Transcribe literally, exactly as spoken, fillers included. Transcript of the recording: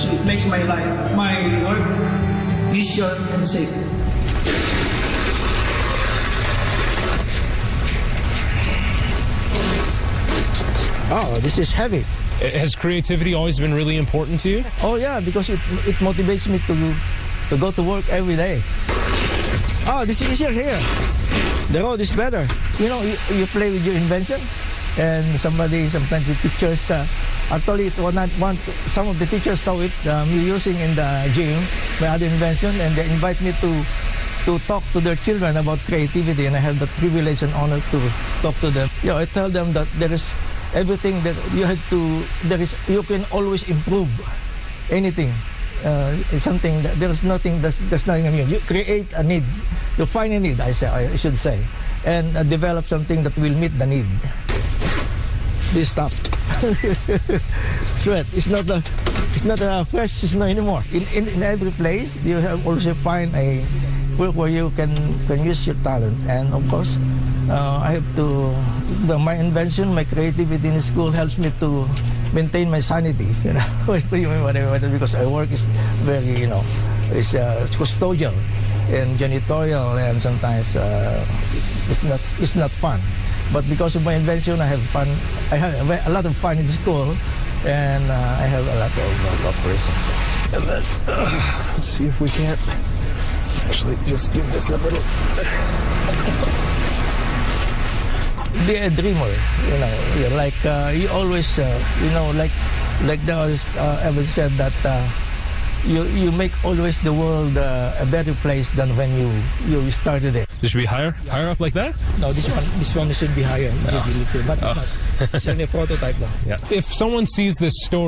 it makes my life, my work, easier and safe. Oh, this is heavy. Has creativity always been really important to you? Oh yeah, because it it motivates me to to go to work every day. Oh, this is easier here. The road is better. You know, you, you play with your invention, and somebody, sometimes the teachers, uh, actually, it was not one. Some of the teachers saw it um, using in the gym, my other invention, and they invite me to to talk to their children about creativity, and I have the privilege and honor to talk to them. You know, I tell them that there is everything that you have to. There is you can always improve anything. Uh, it's something that there's nothing that's, that's nothing new. You create a need, you find a need. I say I should say, and uh, develop something that will meet the need. This stuff, sweat. It's not a, it's not a fresh snow anymore. In, in in every place, you have also find a work where you can can use your talent, and of course, uh, I have to. The, my invention, my creativity in school helps me to maintain my sanity, you know, because our work is very, you know, it's uh, custodial and janitorial, and sometimes uh, it's, it's not it's not fun. But because of my invention, I have fun. I have a lot of fun in school, and uh, I have a lot of uh, cooperation. And then uh, let's see if we can't actually just give this a little. Be a dreamer, you know. You're like uh, you always, uh, you know, like like there was uh, Evan said that uh, you you make always the world uh, a better place than when you you started it. This should be higher, higher up like that. No, this one this one should be higher. No. But Oh. it's only a prototype now. Yeah. If someone sees this story.